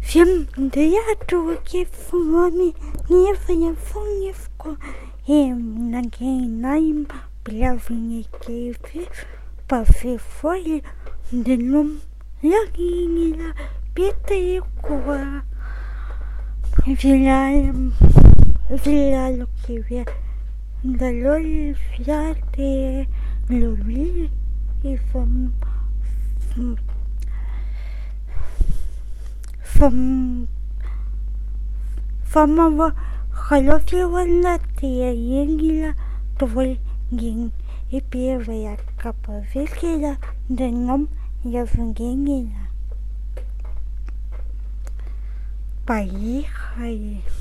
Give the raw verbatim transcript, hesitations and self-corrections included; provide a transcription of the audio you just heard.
Всем привет, руки с вами Нефа Фуневко, и начинаем праздники по фифоле днем Ягинила Петрикова. Желаем, желаю тебе здоровья, святые любви и сам Сам, самого хорошего настроения твой день. И первая композиция днем Евгения. Поехали.